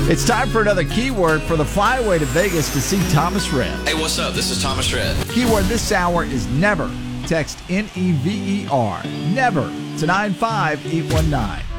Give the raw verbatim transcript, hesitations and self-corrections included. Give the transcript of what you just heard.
It's time for another keyword for the flyaway to Vegas to see Thomas Rhett. Hey, what's up? This is Thomas Rhett. Keyword this hour is never. Text N E V E R, never, to nine five eight one nine.